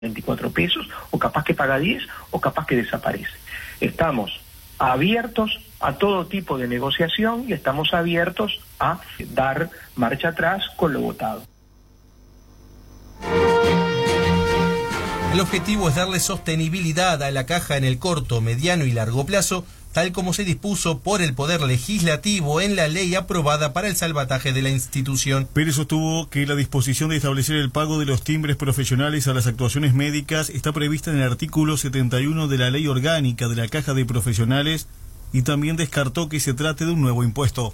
24 pesos, o capaz que paga 10, o capaz que desaparece. Estamos abiertos a todo tipo de negociación y estamos abiertos a dar marcha atrás con lo votado. El objetivo es darle sostenibilidad a la caja en el corto, mediano y largo plazo, tal como se dispuso por el Poder Legislativo en la ley aprobada para el salvataje de la institución. Pérez sostuvo que la disposición de establecer el pago de los timbres profesionales a las actuaciones médicas está prevista en el artículo 71 de la Ley Orgánica de la Caja de Profesionales y también descartó que se trate de un nuevo impuesto.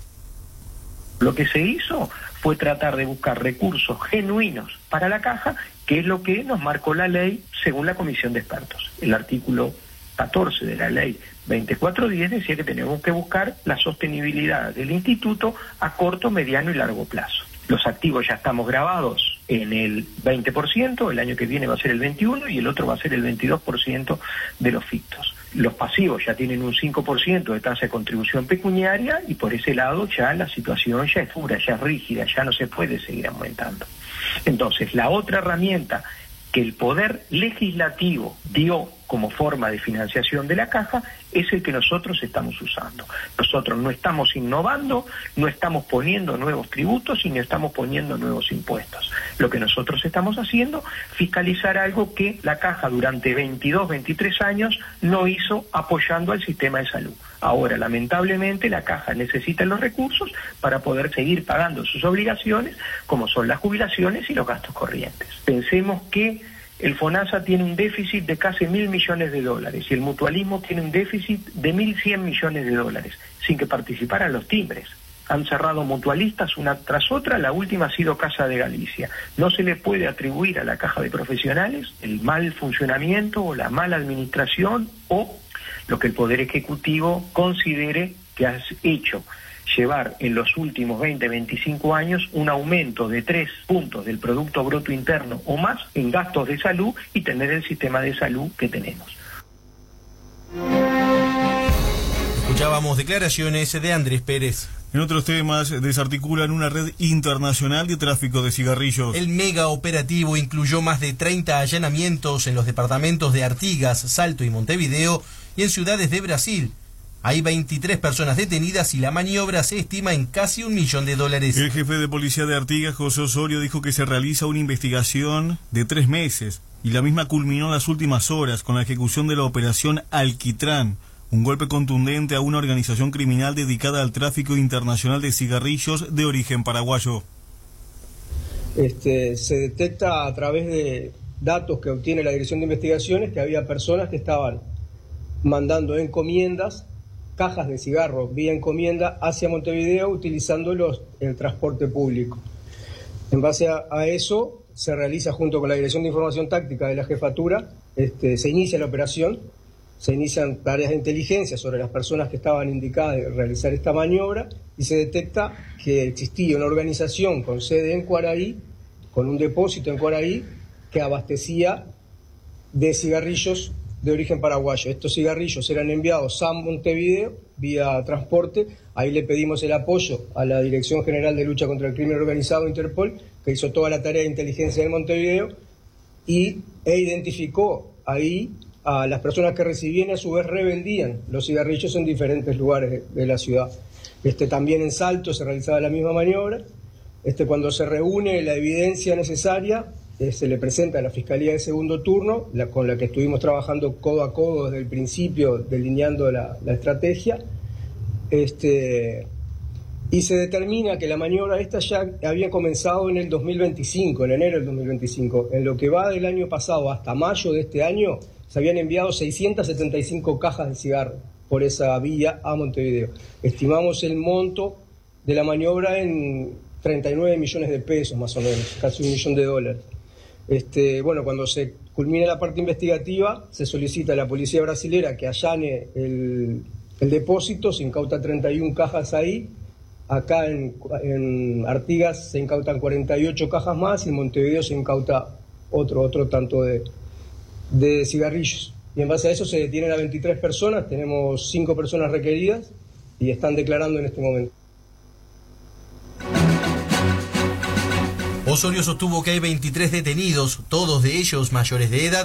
Lo que se hizo fue tratar de buscar recursos genuinos para la caja, que es lo que nos marcó la ley según la comisión de expertos. El artículo 14 de la ley 2410 decía que tenemos que buscar la sostenibilidad del instituto a corto, mediano y largo plazo. Los activos ya estamos grabados en el 20%, el año que viene va a ser el 21% y el otro va a ser el 22% de los fictos. Los pasivos ya tienen un 5% de tasa de contribución pecuniaria y por ese lado ya la situación ya es dura, ya es rígida, ya no se puede seguir aumentando. Entonces, la otra herramienta que el Poder Legislativo dio como forma de financiación de la caja es el que nosotros estamos usando. Nosotros no estamos innovando, no estamos poniendo nuevos tributos y no estamos poniendo nuevos impuestos. Lo que nosotros estamos haciendo, fiscalizar algo que la caja durante 22, 23 años no hizo apoyando al sistema de salud. Ahora, lamentablemente, la caja necesita los recursos para poder seguir pagando sus obligaciones, como son las jubilaciones y los gastos corrientes. Pensemos que el FONASA tiene un déficit de casi $1.000 millones y el mutualismo tiene un déficit de $1.100 millones, sin que participaran los timbres. Han cerrado mutualistas una tras otra, la última ha sido Casa de Galicia. No se le puede atribuir a la caja de profesionales el mal funcionamiento o la mala administración o lo que el Poder Ejecutivo considere que ha hecho llevar en los últimos 20, 25 años un aumento de 3 puntos del Producto Bruto Interno o más en gastos de salud y tener el sistema de salud que tenemos. Escuchábamos declaraciones de Andrés Pérez. En otros temas, desarticulan una red internacional de tráfico de cigarrillos. El mega operativo incluyó más de 30 allanamientos en los departamentos de Artigas, Salto y Montevideo y en ciudades de Brasil. Hay 23 personas detenidas y la maniobra se estima en casi $1 millón. El jefe de policía de Artigas, José Osorio, dijo que se realiza una investigación de 3 meses y la misma culminó en las últimas horas con la ejecución de la operación Alquitrán, un golpe contundente a una organización criminal dedicada al tráfico internacional de cigarrillos de origen paraguayo. Se detecta a través de datos que obtiene la Dirección de Investigaciones que había personas que estaban mandando encomiendas, cajas de cigarros vía encomienda hacia Montevideo utilizando el transporte público. En base a eso se realiza junto con la Dirección de Información Táctica de la Jefatura, se inicia la operación, se inician tareas de inteligencia sobre las personas que estaban indicadas de realizar esta maniobra y se detecta que existía una organización con sede en Quaraí, con un depósito en Quaraí, que abastecía de cigarrillos de origen paraguayo. Estos cigarrillos eran enviados a Montevideo vía transporte. Ahí le pedimos el apoyo a la Dirección General de Lucha contra el Crimen Organizado, Interpol, que hizo toda la tarea de inteligencia en Montevideo e identificó ahí a las personas que recibían y a su vez revendían los cigarrillos en diferentes lugares de la ciudad. También en Salto se realizaba la misma maniobra. Cuando se reúne la evidencia necesaria, se le presenta a la Fiscalía de Segundo Turno, con la que estuvimos trabajando codo a codo desde el principio, delineando la estrategia, y se determina que la maniobra ya había comenzado en el 2025, en enero del 2025. En lo que va del año pasado hasta mayo de este año, se habían enviado 675 cajas de cigarro por esa vía a Montevideo. Estimamos el monto de la maniobra en 39 millones de pesos, más o menos, casi $1 millón. Cuando se culmina la parte investigativa, se solicita a la policía brasilera que allane el depósito, se incauta 31 cajas ahí. Acá en Artigas se incautan 48 cajas más y en Montevideo se incauta otro tanto de cigarrillos. Y en base a eso se detienen a 23 personas, tenemos 5 personas requeridas y están declarando en este momento. Osorio sostuvo que hay 23 detenidos, todos de ellos mayores de edad,